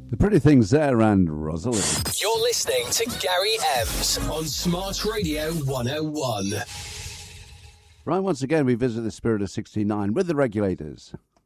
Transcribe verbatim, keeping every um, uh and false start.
The pretty things there, and Rosalind. You're listening to Gary Ems on Smart Radio one oh one. Right, once again, we visit the Spirit of sixty-nine with the Regulators.